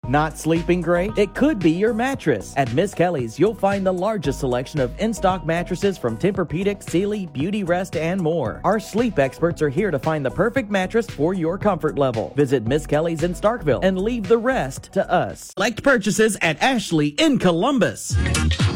Not sleeping great? It could be your mattress. At Miss Kelly's, you'll find the largest selection of in-stock mattresses from Tempur-Pedic, Sealy, Beauty Rest, and more. Our sleep experts are here to find the perfect mattress for your comfort level. Visit Miss Kelly's in Starkville and leave the rest to us. Select purchases at Ashley in Columbus.